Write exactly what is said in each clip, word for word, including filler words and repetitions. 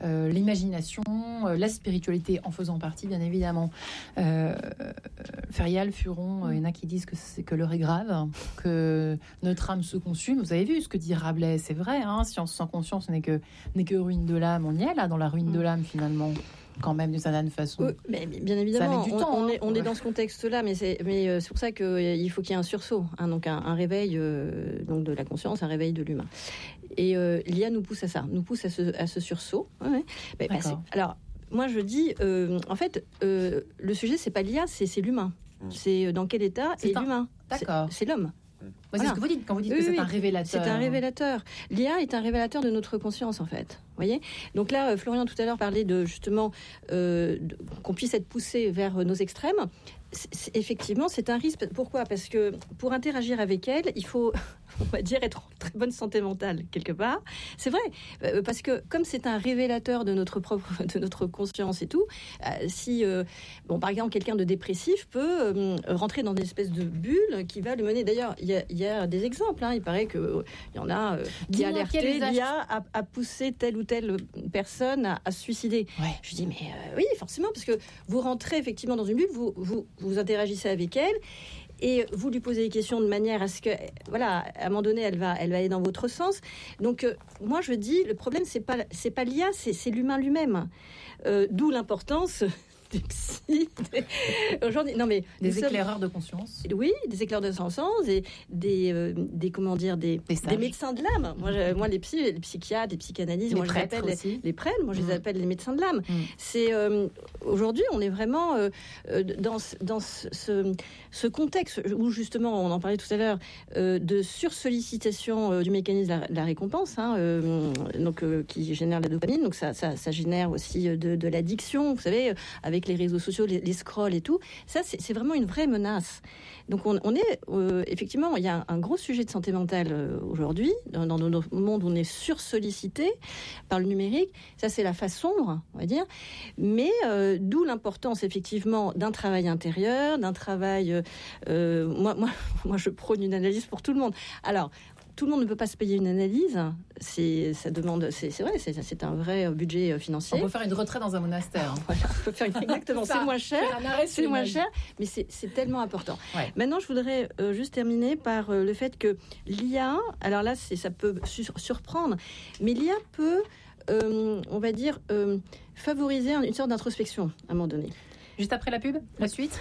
euh, l'imagination, euh, la spiritualité en faisant partie, bien évidemment. Euh, Ferial, Furon, il y en a qui disent que, c'est, que l'heure est grave, que notre âme se consume. Vous avez vu ce que dit Rabelais, c'est vrai, hein, science sans conscience n'est que, n'est que ruine de l'âme. On y est là, dans la ruine de l'âme, finalement. Quand même, d'une certaine façon. Oui, mais bien évidemment, ça met du temps, on, on, hein, est, on est dans ce contexte-là, mais c'est, mais euh, c'est pour ça qu'il euh, faut qu'il y ait un sursaut, hein, donc un, un réveil euh, donc de la conscience, un réveil de l'humain. Et euh, l'I A nous pousse à ça, nous pousse à ce, à ce sursaut. Ouais. Mais, bah, c'est, alors, moi je dis, euh, en fait, euh, le sujet c'est pas l'I A, c'est, c'est l'humain. Mmh. C'est dans quel état c'est est un... l'humain. D'accord. C'est, c'est l'homme. C'est voilà. Ce que vous dites quand vous dites oui, que c'est oui, un révélateur. C'est un révélateur. L'I A est un révélateur de notre conscience, en fait. Vous voyez ? Donc là, euh, Florian tout à l'heure parlait de justement euh, de, qu'on puisse être poussé vers nos extrêmes. C'est, c'est, effectivement, c'est un risque. Pourquoi ? Parce que pour interagir avec elle, il faut, on va dire, être en très bonne santé mentale quelque part. C'est vrai, euh, parce que comme c'est un révélateur de notre propre, de notre conscience et tout, euh, si, euh, bon, par exemple, quelqu'un de dépressif peut euh, rentrer dans une espèce de bulle qui va le mener. D'ailleurs, il y a, il y a des exemples. Hein. Il paraît que euh, il y en a euh, qui a alerté l'I A à, à pousser telle ou telle personne à, à se suicider. Ouais. Je dis mais euh, oui, forcément, parce que vous rentrez effectivement dans une bulle, vous vous vous interagissez avec elle et vous lui posez des questions de manière à ce que, voilà, à un moment donné, elle va, elle va aller dans votre sens. Donc, euh, moi, je dis, le problème, c'est pas, c'est pas l'I A, c'est, c'est l'humain lui-même. Euh, d'où l'importance des psys, des... aujourd'hui, non mais des éclaireurs sommes... de conscience. Oui, des éclaireurs de conscience, et des, euh, des comment dire, des, des, des médecins de l'âme. Moi, je, moi, les psy, les psychiatres, les psychanalystes, les moi, je les appelle les, les prêtres. Moi, je mmh. les appelle les médecins de l'âme. Mmh. C'est euh, aujourd'hui, on est vraiment euh, dans dans ce, ce contexte où justement, on en parlait tout à l'heure, euh, de sursollicitation euh, du mécanisme de la, de la récompense, hein, euh, donc euh, qui génère la dopamine. Donc ça, ça, ça génère aussi de, de l'addiction. Vous savez, avec les réseaux sociaux, les, les scrolls et tout, ça c'est, c'est vraiment une vraie menace. Donc on, on est euh, effectivement, il y a un, un gros sujet de santé mentale euh, aujourd'hui dans, dans notre monde où on est sursollicité par le numérique. Ça c'est la face sombre, on va dire. Mais euh, d'où l'importance effectivement d'un travail intérieur, d'un travail. Euh, moi, moi, moi, je prône une analyse pour tout le monde. Alors. Tout le monde ne peut pas se payer une analyse. C'est, ça demande, c'est, c'est vrai, c'est, c'est un vrai budget financier. On peut faire une retraite dans un monastère. Hein. Voilà, on peut faire une, exactement. C'est, c'est moins cher. C'est, c'est moins cher, mais c'est, c'est tellement important. Ouais. Maintenant, je voudrais euh, juste terminer par euh, le fait que l'I A, alors là, c'est, ça peut sur, surprendre, mais l'I A peut, euh, on va dire, euh, favoriser une sorte d'introspection à un moment donné. Juste après la pub, la suite.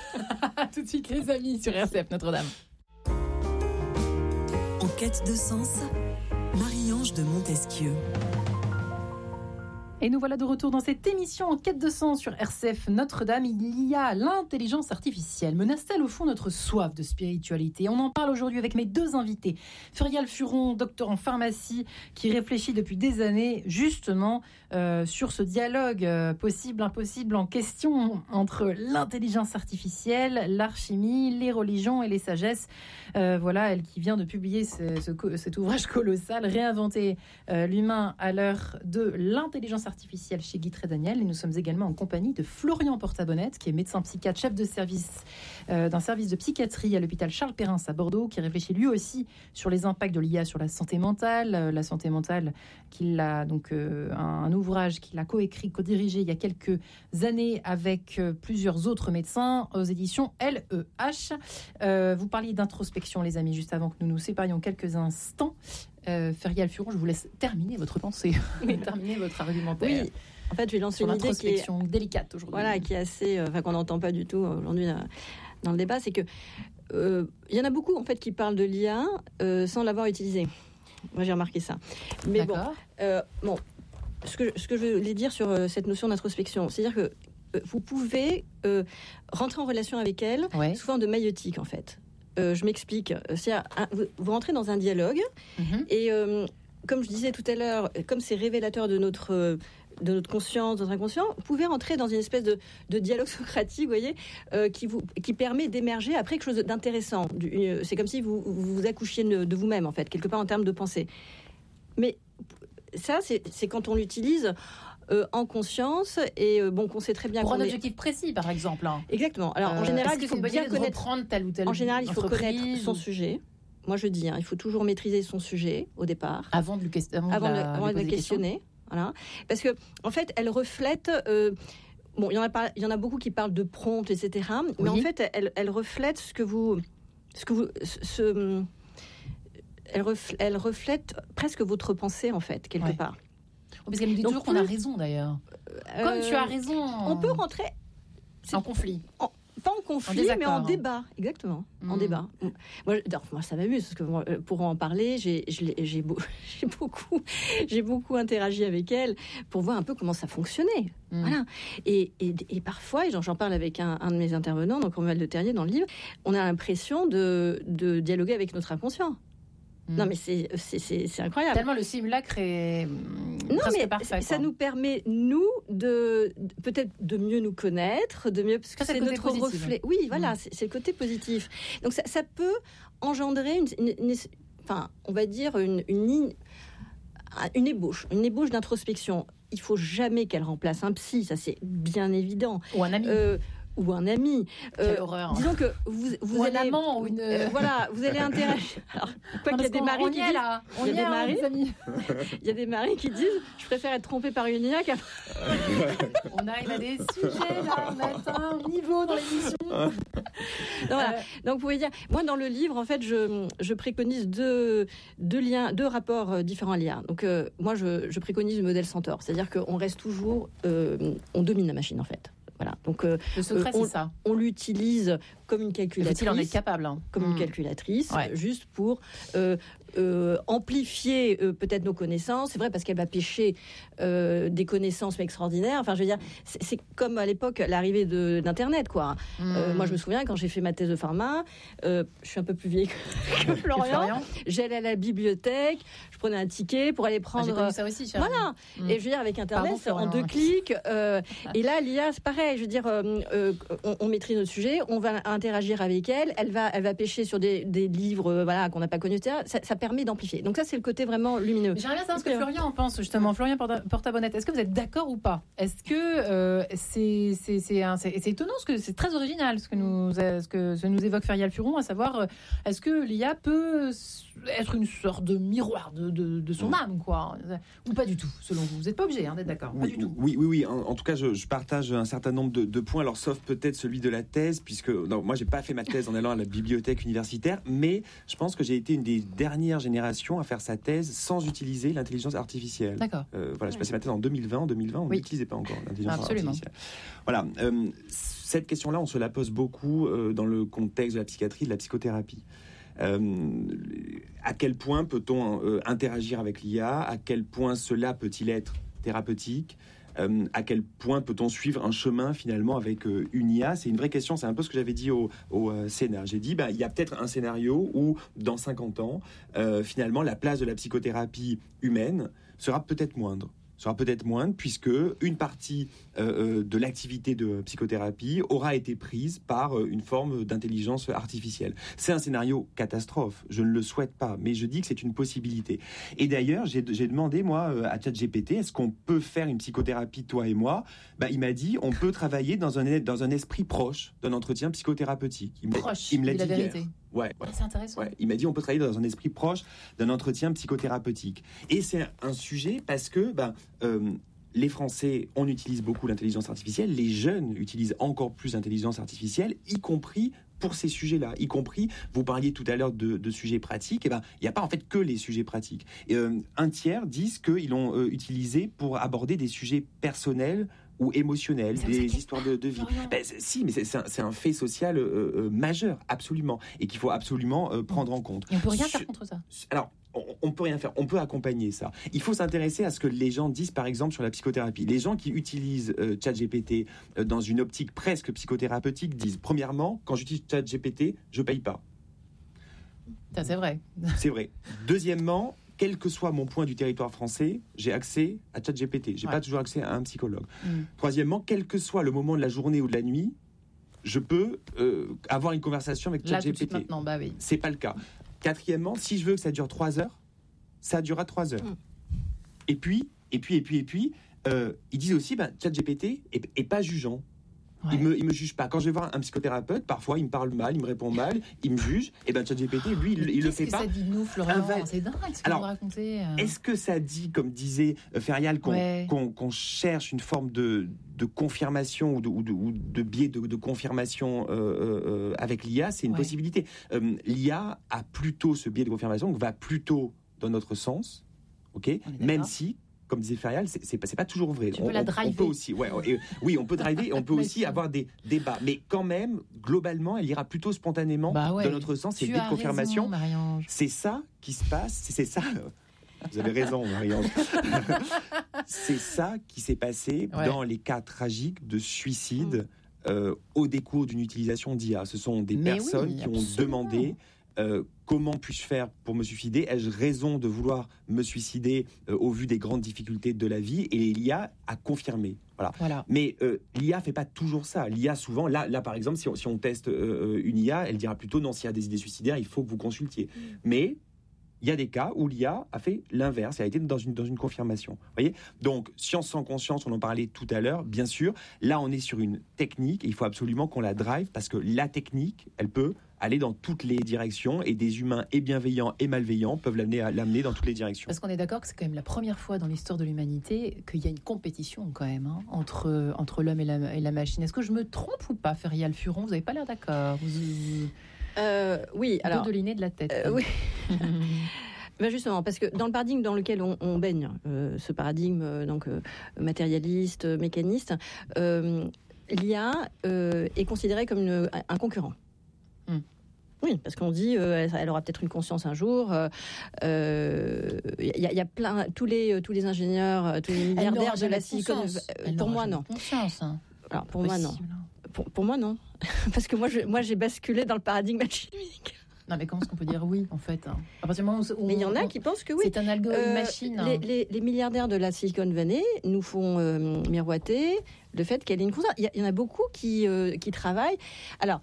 Tout de suite, les amis, sur R C F Notre-Dame. En quête de sens, Marie-Ange de Montesquieu. Et nous voilà de retour dans cette émission En quête de sens sur R C F Notre-Dame. Il y a l'intelligence artificielle. Menace-t-elle au fond notre soif de spiritualité ? On en parle aujourd'hui avec mes deux invités. Ferial Furon, docteur en pharmacie, qui réfléchit depuis des années justement euh, sur ce dialogue euh, possible, impossible en question entre l'intelligence artificielle, l'alchimie, les religions et les sagesses. Euh, voilà, elle qui vient de publier ce, ce, cet ouvrage colossal, Réinventer euh, l'humain à l'heure de l'intelligence artificielle chez Guy Trédaniel. Et nous sommes également en compagnie de Florian Portabonnette, qui est médecin psychiatre, chef de service euh, d'un service de psychiatrie à l'hôpital Charles Perrin à Bordeaux, qui réfléchit lui aussi sur les impacts de l'I A sur la santé mentale. Euh, la santé mentale, qu'il a donc euh, un, un ouvrage qu'il a coécrit, co-dirigé il y a quelques années avec euh, plusieurs autres médecins aux éditions L E H. Euh, vous parliez d'introspection, les amis, juste avant que nous nous séparions quelques instants. Euh, Ferial Furon, je vous laisse terminer votre pensée, terminer votre argumentaire. Oui, en fait, je vais lancer sur une idée qui est délicate aujourd'hui. Voilà, qui est assez, enfin, qu'on n'entend pas du tout aujourd'hui dans le débat, c'est que il euh, y en a beaucoup en fait qui parlent de l'I A euh, sans l'avoir utilisé. Moi, j'ai remarqué ça. Mais D'accord. bon, euh, bon, ce que ce que je voulais dire sur euh, cette notion d'introspection, c'est-à-dire que euh, vous pouvez euh, rentrer en relation avec elle ouais. sous forme de maïeutique en fait. Euh, je m'explique. C'est un, vous, vous rentrez dans un dialogue mm-hmm. et euh, comme je disais tout à l'heure, comme c'est révélateur de notre euh, de notre conscience, de notre inconscient, vous pouvez rentrer dans une espèce de, de dialogue socratique, vous voyez, euh, qui vous qui permet d'émerger après quelque chose d'intéressant. Du, euh, c'est comme si vous vous accouchiez de, de vous-même en fait, quelque part en termes de pensée. Mais ça, c'est, c'est quand on l'utilise euh, en conscience et euh, bon qu'on sait très bien pour qu'on un est... objectif précis, par exemple. Hein. Exactement. Alors euh, en général, il faut bien connaître telle ou telle en général, il faut entreprise connaître son ou... sujet. Moi, je dis, hein, il faut toujours maîtriser son sujet au départ, avant de le, avant avant de, de, la, avant de le questionner. Voilà. Parce que, en fait, elle reflète. Euh, bon, il y en a pas, il y en a beaucoup qui parlent de prompt, et cetera. Oui. Mais en fait, elle, elle reflète ce que vous, ce que vous, ce, elle, reflète, elle reflète presque votre pensée, en fait, quelque ouais. part. Parce qu'elle nous dit Donc, toujours qu'on a raison, d'ailleurs. Euh, Comme tu as raison. On peut rentrer en conflit. En, Pas en conflit, en mais en débat. Exactement, mmh. en débat. Moi, moi ça m'amuse, parce que moi, pour en parler, j'ai, j'ai, j'ai, beau, j'ai, beaucoup, j'ai beaucoup interagi avec elle pour voir un peu comment ça fonctionnait. Mmh. Voilà. Et, et, et parfois, et j'en, j'en parle avec un, un de mes intervenants, donc Romuald de Terrier, dans le livre, on a l'impression de, de dialoguer avec notre inconscient. Non, mais c'est, c'est, c'est, c'est incroyable. Tellement le simulacre est non, presque mais parfait. Ça quoi. Nous permet, nous, de, de peut-être de mieux nous connaître, de mieux, parce que ça, c'est, c'est notre positif. Reflet. Oui, voilà, mmh. c'est, c'est le côté positif. Donc ça, ça peut engendrer une, une, une, enfin, on va dire une, une, une ébauche, une ébauche d'introspection. Il faut jamais qu'elle remplace un psy, ça c'est bien évident. Ou un ami. Euh, ou un ami. Quelle euh, horreur. Disons que vous, vous ou allez, un amant ou une. Euh, voilà, vous allez interagir. Alors, quoi qu'il y a des maris qui disent, là. On il y a y des maris, amis. il y a des maris qui disent, je préfère être trompé par une I A qu'à. On arrive à des sujets là, on atteint un niveau dans l'émission. Donc, voilà. euh... Donc vous pouvez dire, moi dans le livre, en fait, je, je préconise deux, deux liens, deux rapports différents à l'I A. Donc euh, moi, je, je préconise le modèle Centaure, c'est-à-dire qu'on reste toujours, euh, on domine la machine en fait. Voilà. Donc, euh, le secret, euh, on, c'est ça. On l'utilise comme une calculatrice. Faut-il en être capable hein. Comme mmh. une calculatrice, ouais. juste pour euh, euh, amplifier euh, peut-être nos connaissances. C'est vrai parce qu'elle va pêcher euh, des connaissances extraordinaires. Enfin, je veux dire, c'est, c'est comme à l'époque l'arrivée de, d'Internet, quoi. Mmh. Euh, moi, je me souviens quand j'ai fait ma thèse de pharma, euh, je suis un peu plus vieille que, que Florian. Florian. J'allais à la bibliothèque, je prenais un ticket pour aller prendre. Ah, j'ai connu ça aussi. Charles. Voilà. Mmh. Et je veux dire, avec Internet, Pardon, en deux clics. Euh, et là, l'I A, c'est pareil. Je veux dire, euh, euh, on, on maîtrise notre sujet, on va interagir avec elle, elle va, elle va pêcher sur des, des livres, euh, voilà, qu'on n'a pas connus, et cetera. Ça, ça permet d'amplifier. Donc ça, c'est le côté vraiment lumineux. Mais j'aimerais bien savoir ce que Florian en pense, justement. Florian Porta-Bonnette, est-ce que vous êtes d'accord ou pas ? Est-ce que euh, c'est, c'est, c'est, un, c'est, c'est étonnant, ce que c'est très original, ce que nous, ce que ce nous évoque Ferial Furon, à savoir, est-ce que l'I A peut être une sorte de miroir de, de, de son âme, quoi ? Ou pas du tout, selon vous ? Vous n'êtes pas obligé hein, d'être d'accord, oui, pas du tout. Oui, oui, oui. En, en tout cas, je, je partage un certain nombre de, de points, alors sauf peut-être celui de la thèse, puisque non, moi, j'ai pas fait ma thèse en allant à la bibliothèque universitaire, mais je pense que j'ai été une des dernières générations à faire sa thèse sans utiliser l'intelligence artificielle. D'accord. Euh, voilà, j'ai passé ma thèse en deux mille vingt. En deux mille vingt, on oui. n'utilisait pas encore l'intelligence Absolument. artificielle. Voilà. Euh, cette question-là, on se la pose beaucoup euh, dans le contexte de la psychiatrie, de la psychothérapie. Euh, à quel point peut-on euh, interagir avec l'I A ? À quel point cela peut-il être thérapeutique ? Euh, à quel point peut-on suivre un chemin finalement avec euh, une I A ? C'est une vraie question, c'est un peu ce que j'avais dit au, au euh, Sénat. J'ai dit, bah, il y a peut-être un scénario où, dans cinquante ans, euh, finalement, la place de la psychothérapie humaine sera peut-être moindre. sera peut-être moindre, puisque une partie euh, de l'activité de psychothérapie aura été prise par une forme d'intelligence artificielle. C'est un scénario catastrophe, je ne le souhaite pas, mais je dis que c'est une possibilité. Et d'ailleurs, j'ai, j'ai demandé, moi, à ChatGPT, est-ce qu'on peut faire une psychothérapie, toi et moi ? Bah, il m'a dit, on peut travailler dans un, dans un esprit proche d'un entretien psychothérapeutique. Il me, proche, il me l'a dit la vérité. Hier. Ouais, ouais. C'est intéressant. Ouais. Il m'a dit on peut travailler dans un esprit proche d'un entretien psychothérapeutique. Et c'est un sujet parce que ben, euh, les Français, on utilise beaucoup l'intelligence artificielle, les jeunes utilisent encore plus l'intelligence artificielle, y compris pour ces sujets-là, y compris, vous parliez tout à l'heure de, de sujets pratiques, et ben, il n'y a pas en fait que les sujets pratiques. Et, euh, un tiers disent qu'ils l'ont euh, utilisé pour aborder des sujets personnels ou émotionnels, des histoires de, de vie. Ben, si, mais c'est, c'est, un, c'est un fait social euh, euh, majeur, absolument, et qu'il faut absolument euh, prendre en compte. Et on peut rien faire contre ça. Alors, on ne peut rien faire, on peut accompagner ça. Il faut s'intéresser à ce que les gens disent, par exemple, sur la psychothérapie. Les gens qui utilisent euh, ChatGPT euh, dans une optique presque psychothérapeutique disent, premièrement, quand j'utilise ChatGPT, je ne paye pas. Ça, c'est vrai. C'est vrai. Deuxièmement, quel que soit mon point du territoire français, j'ai accès à ChatGPT. Je n'ai ouais. pas toujours accès à un psychologue. Mm. Troisièmement, quel que soit le moment de la journée ou de la nuit, je peux euh, avoir une conversation avec ChatGPT. Là, tout de suite maintenant, bah oui. C'est pas le cas. Quatrièmement, si je veux que ça dure trois heures, ça durera trois heures. Mm. Et puis, et puis, et puis, et puis, euh, ils disent aussi, bah, ChatGPT est, est pas jugeant. Ouais. Il me, il me juge pas. Quand je vais voir un psychothérapeute, parfois il me parle mal, il me répond mal, il me juge. Et ben ChatGPT, lui, il, il le fait pas. Qu'est-ce que ça dit de nous, Florian? va... C'est dingue ce que Alors, vous racontez. Est-ce que ça dit, comme disait Ferial, qu'on, ouais. qu'on, qu'on cherche une forme de, de confirmation ou de, ou de, ou de biais de, de confirmation euh, euh, avec l'I A? C'est une ouais. possibilité. Euh, L'I A a plutôt ce biais de confirmation, va plutôt dans notre sens, ok, même si, comme disait Ferial, c'est, c'est, pas, c'est pas toujours vrai. Tu on, peux la driver. On peut aussi, ouais, et, oui, on peut driver et on peut aussi avoir des débats. Mais quand même, globalement, elle ira plutôt spontanément bah ouais. dans notre sens. C'est biais de confirmation. Raison, c'est ça qui se passe. C'est, c'est ça. Vous avez raison, Marie-Ange. C'est ça qui s'est passé ouais. dans les cas tragiques de suicide mmh. euh, au décours d'une utilisation d'I A. Ce sont des Mais personnes oui, qui ont demandé euh, comment puis-je faire pour me suicider ? Ai-je raison de vouloir me suicider euh, au vu des grandes difficultés de la vie ? Et l'I A a confirmé. Voilà. Voilà. Mais euh, l'I A fait pas toujours ça. L'I A souvent, là, là par exemple, si on, si on teste euh, une I A, elle dira plutôt non, s'il y a des idées suicidaires, il faut que vous consultiez. Mmh. Mais il y a des cas où l'I A a fait l'inverse, elle a été dans une, dans une confirmation. Vous voyez ? Donc, science sans conscience, on en parlait tout à l'heure, bien sûr. Là, on est sur une technique et il faut absolument qu'on la drive parce que la technique, elle peut aller dans toutes les directions et des humains et bienveillants et malveillants peuvent l'amener, à, l'amener dans toutes les directions. Parce qu'on est d'accord que c'est quand même la première fois dans l'histoire de l'humanité qu'il y a une compétition quand même hein, entre, entre l'homme et la, et la machine. Est-ce que je me trompe ou pas, Ferial Furon ? Vous n'avez pas l'air d'accord. Vous... vous... Euh, oui, alors. Dodeliner de la tête. Euh, oui. Ben justement, parce que dans le paradigme dans lequel on, on baigne, euh, ce paradigme euh, donc euh, matérialiste, mécaniste, euh, l'I A euh, est considérée comme une, un concurrent. Mm. Oui, parce qu'on dit euh, elle aura peut-être une conscience un jour. Il euh, y, y a plein, tous les tous les ingénieurs, tous les milliardaires de la Silicon. Elle pour moi, non. Conscience. Hein. Alors pour moi, non. Pour, pour moi, non. Parce que moi, je, moi, j'ai basculé dans le paradigme machine unique. Non, mais comment est-ce qu'on peut dire oui, en fait hein. À partir du moment où on, mais il y en a qui pensent que oui. C'est un algorithme euh, machine. Hein. Les, les, les milliardaires de la Silicon Valley nous font euh, miroiter le fait qu'elle ait une conscience. Il y, y en a beaucoup qui, euh, qui travaillent. Alors,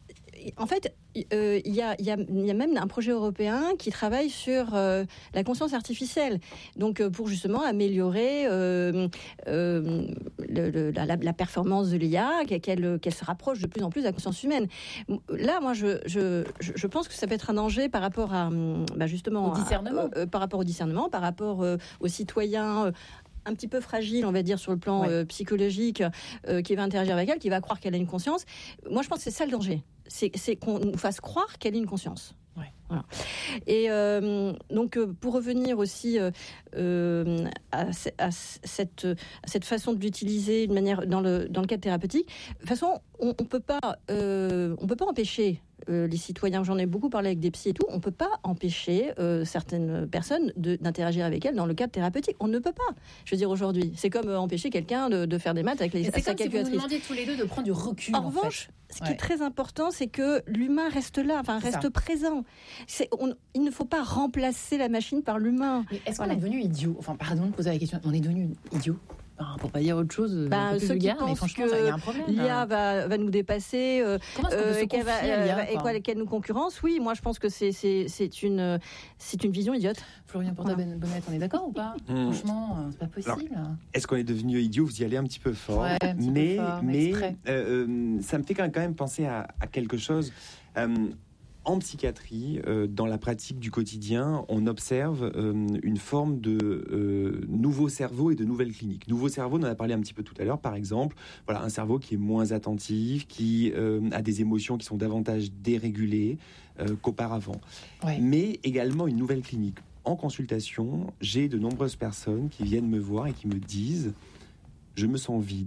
en fait, euh, il, y a, il, y a, il y a même un projet européen qui travaille sur euh, la conscience artificielle, donc euh, pour justement améliorer euh, euh, le, le, la, la performance de l'I A, qu'elle, qu'elle se rapproche de plus en plus de la conscience humaine. Là, moi, je, je, je pense que ça peut être un danger par rapport à, bah justement, au discernement, à, euh, par rapport au discernement, par rapport euh, aux citoyens. Euh, un petit peu fragile, on va dire, sur le plan ouais. euh, psychologique, euh, qui va interagir avec elle, qui va croire qu'elle a une conscience. Moi, je pense que c'est ça le danger. C'est, c'est qu'on nous fasse croire qu'elle a une conscience. Ouais. Voilà. Et euh, donc, euh, pour revenir aussi euh, euh, à, à, cette, à cette façon de l'utiliser de manière dans le, dans le cadre thérapeutique, de toute façon, on ne peut pas, euh, on peut pas empêcher Euh, les citoyens, j'en ai beaucoup parlé avec des psys et tout, on ne peut pas empêcher euh, certaines personnes de, d'interagir avec elles dans le cadre thérapeutique. On ne peut pas. Je veux dire, aujourd'hui, c'est comme euh, empêcher quelqu'un de, de faire des maths avec les, sa calculatrice. C'est comme si vous nous demandiez tous les deux de prendre du recul. En, en revanche, fait. ce ouais. qui est très important, c'est que l'humain reste là, enfin c'est reste ça. présent. C'est, on, il ne faut pas remplacer la machine par l'humain. Mais est-ce voilà. qu'on est devenu idiot ? Enfin, pardon de poser la question. On est devenu idiot ? Enfin, pour pas dire autre chose, bah, un peu ceux vulgaire, qui pensent mais franchement, que il y a un problème. l'I A va, va nous dépasser, euh, Comment est-ce qu'on peut euh, se qu'elle va, confier à l'I A, et quoi, qu'elle nous concurrence. Oui, moi je pense que c'est, c'est, c'est, une, c'est une vision idiote. Florian Porta-Bonnet, on est d'accord ou pas ? mmh. Franchement, c'est pas possible. Alors, est-ce qu'on est devenu idiot ? Vous y allez un petit peu fort. Ouais, un petit mais peu fort, mais euh, euh, ça me fait quand même penser à, à quelque chose. Euh, En psychiatrie, euh, dans la pratique du quotidien, on observe euh, une forme de euh, nouveau cerveau et de nouvelles cliniques. Nouveau cerveau, on en a parlé un petit peu tout à l'heure, par exemple, voilà, un cerveau qui est moins attentif, qui euh, a des émotions qui sont davantage dérégulées euh, qu'auparavant. Ouais. Mais également une nouvelle clinique. En consultation, j'ai de nombreuses personnes qui viennent me voir et qui me disent « je me sens vide ».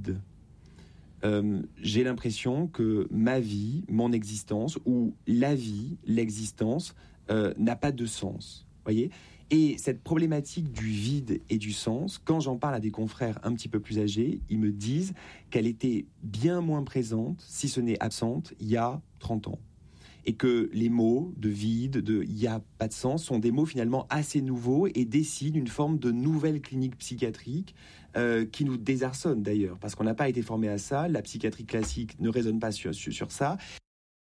Euh, j'ai l'impression que ma vie, mon existence, ou la vie, l'existence, euh, n'a pas de sens. Voyez ? Et cette problématique du vide et du sens, quand j'en parle à des confrères un petit peu plus âgés, ils me disent qu'elle était bien moins présente, si ce n'est absente, il y a trente ans. Et que les mots de vide, de il n'y a pas de sens, sont des mots finalement assez nouveaux et dessinent une forme de nouvelle clinique psychiatrique euh, qui nous désarçonne d'ailleurs, parce qu'on n'a pas été formé à ça, la psychiatrie classique ne raisonne pas sur, sur, sur ça.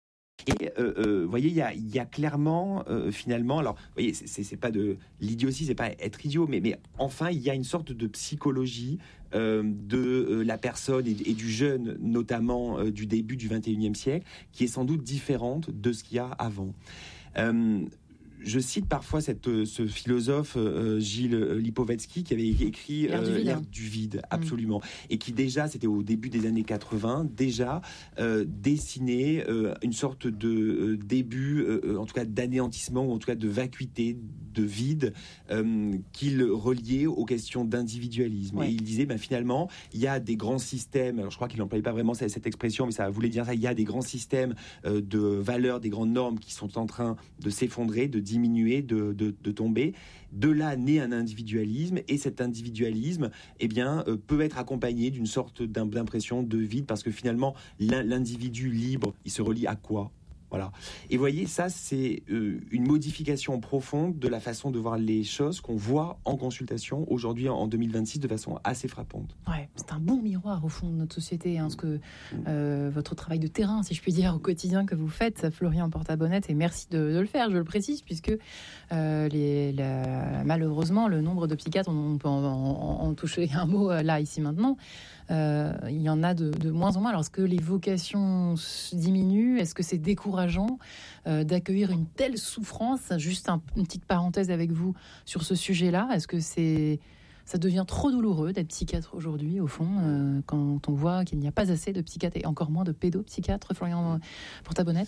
Et euh, euh, vous voyez, il y a, y a clairement, euh, finalement, alors, vous voyez, c'est, c'est pas de l'idiotie, c'est pas être idiot, mais, mais enfin, il y a une sorte de psychologie euh, de euh, la personne et, et du jeune, notamment euh, du début du vingt et unième siècle, qui est sans doute différente de ce qu'il y a avant. Euh, Je cite parfois cette, ce philosophe euh, Gilles Lipovetsky qui avait écrit L'ère du euh, vide, L'ère hein. du vide, absolument, mmh. et qui déjà, c'était au début des années quatre-vingts, déjà euh, dessinait euh, une sorte de euh, début, euh, en tout cas d'anéantissement, ou en tout cas de vacuité, de vide, euh, qu'il reliait aux questions d'individualisme. Ouais. Et il disait, ben, finalement, il y a des grands systèmes, alors je crois qu'il n'employait pas vraiment cette, cette expression, mais ça voulait dire ça, il y a des grands systèmes euh, de valeurs, des grandes normes qui sont en train de s'effondrer, de diminuer, de, de, de tomber. De là naît un individualisme, et cet individualisme, eh bien, euh, peut être accompagné d'une sorte d'impression de vide, parce que finalement, l'individu libre, il se relie à quoi ? Voilà. Et vous voyez, ça, c'est euh, une modification profonde de la façon de voir les choses qu'on voit en consultation aujourd'hui, en deux mille vingt-six, de façon assez frappante. Ouais, c'est un bon miroir, au fond, de notre société, hein, ce que euh, votre travail de terrain, si je puis dire, au quotidien que vous faites, Florian Porta-Bonnette, et merci de, de le faire, je le précise, puisque euh, les, la, malheureusement, le nombre de psychiatres, on peut en, en, en toucher un mot là, ici, maintenant, Euh, il y en a de, de moins en moins. Alors, est-ce que les vocations diminuent ? Est-ce que c'est décourageant euh, d'accueillir une telle souffrance ? Juste un, une petite parenthèse avec vous sur ce sujet-là. Est-ce que c'est, ça devient trop douloureux d'être psychiatre aujourd'hui, au fond, euh, quand on voit qu'il n'y a pas assez de psychiatres et encore moins de pédopsychiatres, Florian Porta-Bonnette ?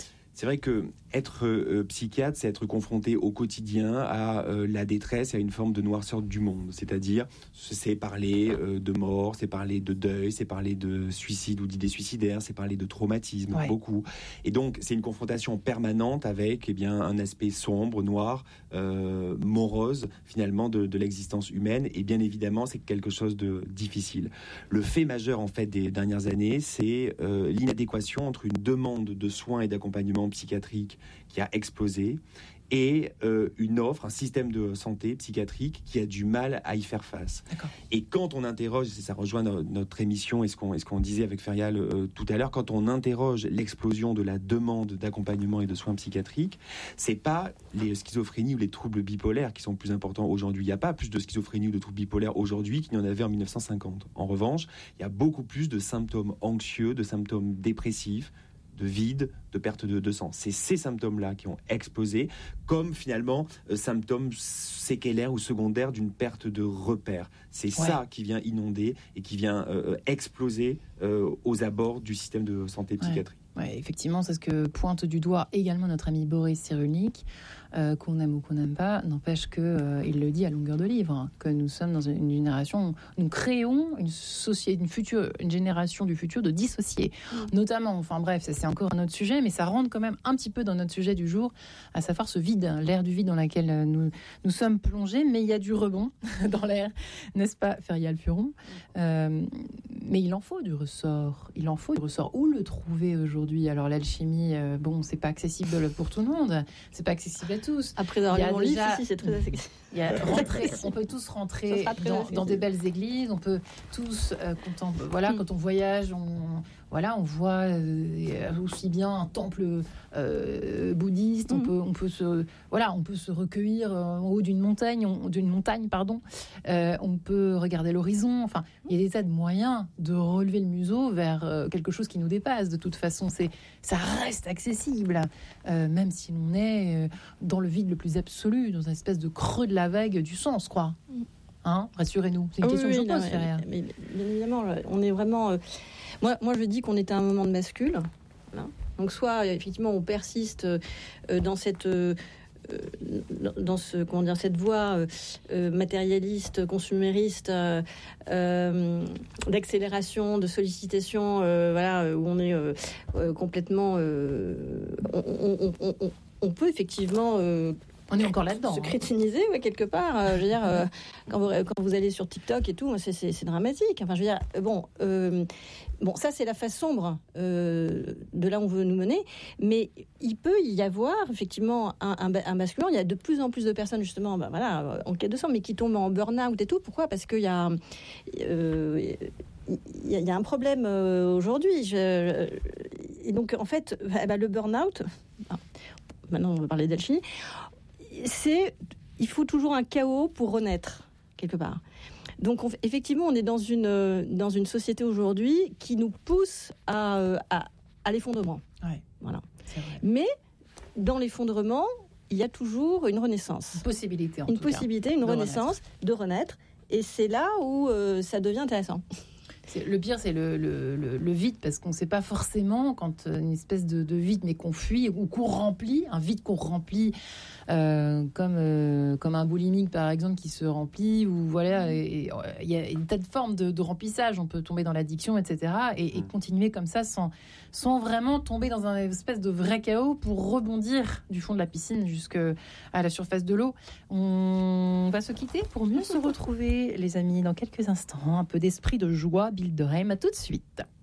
C'est vrai que être euh, psychiatre, c'est être confronté au quotidien à euh, la détresse, à une forme de noirceur du monde. C'est-à-dire, c'est parler euh, de mort, c'est parler de deuil, c'est parler de suicide ou d'idées suicidaires, c'est parler de traumatisme, ouais. beaucoup. Et donc, c'est une confrontation permanente avec, eh bien, un aspect sombre, noir, euh, morose, finalement, de, de l'existence humaine. Et bien évidemment, c'est quelque chose de difficile. Le fait majeur, en fait, des dernières années, c'est euh, l'inadéquation entre une demande de soins et d'accompagnement psychiatrique qui a explosé et euh, une offre, un système de santé psychiatrique qui a du mal à y faire face. D'accord. Et quand on interroge, ça rejoint no- notre émission et ce qu'on, et ce qu'on disait avec Ferial euh, tout à l'heure, quand on interroge l'explosion de la demande d'accompagnement et de soins psychiatriques, c'est pas les schizophrénies ou les troubles bipolaires qui sont plus importants aujourd'hui. Il n'y a pas plus de schizophrénie ou de troubles bipolaires aujourd'hui qu'il n'y en avait en dix-neuf cent cinquante. En revanche, il y a beaucoup plus de symptômes anxieux, de symptômes dépressifs, de vide, de perte de, de sang. C'est ces symptômes-là qui ont explosé comme finalement euh, symptômes séquelaires ou secondaires d'une perte de repères. C'est ouais. ça qui vient inonder et qui vient euh, exploser euh, aux abords du système de santé psychiatrique. Ouais. Ouais, effectivement, c'est ce que pointe du doigt également notre ami Boris Cyrulnik, euh, qu'on aime ou qu'on n'aime pas, n'empêche qu'il euh, le dit à longueur de livre, hein, que nous sommes dans une génération, nous créons une société, une future, une génération du futur de dissociés, mmh. notamment, enfin bref, ça c'est encore un autre sujet, mais ça rentre quand même un petit peu dans notre sujet du jour, à savoir ce vide, hein, l'ère du vide dans laquelle nous, nous sommes plongés, mais il y a du rebond dans l'air, n'est-ce pas, Ferial Furon ? euh, Mais il en faut du ressort, il en faut du ressort. Où le trouver aujourd'hui ? Alors l'alchimie, euh, bon, c'est pas accessible pour tout le monde, c'est pas accessible à tous. Après avoir lu mon livre, si, si, c'est très accessible. Il y a rentrer, on peut tous rentrer dans, dans des belles églises, on peut tous euh, contempler. Voilà, mm. quand on voyage, on voilà, on voit euh, aussi bien un temple euh, bouddhiste. Mm. On peut, on peut se voilà, on peut se recueillir en haut d'une montagne, on, d'une montagne, pardon. Euh, on peut regarder l'horizon. Enfin, il y a des tas de moyens de relever le museau vers euh, quelque chose qui nous dépasse. De toute façon, c'est ça reste accessible, euh, même si l'on est euh, dans le vide le plus absolu, dans une espèce de creux de la vague du sens, quoi. Hein, rassurez-nous. C'est une ah, question oui, que oui, je pose, non, Ferial. Mais, mais, bien évidemment, on est vraiment... Euh, moi, moi, je dis qu'on est à un moment de bascule. Voilà. Donc, soit, effectivement, on persiste euh, dans cette... Euh, dans ce, comment dire, cette voie euh, matérialiste, consumériste, euh, euh, d'accélération, de sollicitation, euh, voilà, où on est euh, euh, complètement... Euh, on, on, on, on, on peut effectivement... Euh, On est encore là-dedans. Se crétiniser, ouais, quelque part. Euh, je veux dire, euh, quand, vous, quand vous allez sur TikTok et tout, c'est, c'est, c'est dramatique. Enfin, je veux dire, bon, euh, bon, ça, c'est la face sombre euh, de là où on veut nous mener. Mais il peut y avoir, effectivement, un, un, un basculement. Il y a de plus en plus de personnes, justement, ben, voilà, en quête de sang, mais qui tombent en burn-out et tout. Pourquoi ? Parce qu'il y a... Euh, il y, a, il y a un problème euh, aujourd'hui. Je, et donc, en fait, bah, le burn-out... maintenant on va parler d'alchimie, c'est, il faut toujours un chaos pour renaître, quelque part. Donc on, effectivement, on est dans une, dans une société aujourd'hui qui nous pousse à, à, à l'effondrement. Ouais, voilà. C'est vrai. Mais dans l'effondrement, il y a toujours une renaissance. Une possibilité, en Une tout cas, possibilité, une de renaissance, de renaître. Et c'est là où euh, ça devient intéressant. C'est, le pire, c'est le, le, le, le vide, parce qu'on ne sait pas forcément quand une espèce de, de vide, mais qu'on fuit ou qu'on remplit, un vide qu'on remplit, euh, comme, euh, comme un boulimique, par exemple, qui se remplit, ou voilà, il y a une tas de formes de, de remplissage, on peut tomber dans l'addiction, et cetera, et, et continuer comme ça sans, sans vraiment tomber dans un espèce de vrai chaos pour rebondir du fond de la piscine jusqu'à la surface de l'eau. On va se quitter pour mieux se retrouver, les amis, dans quelques instants. Un peu d'esprit de joie, Bill Durham, à tout de suite.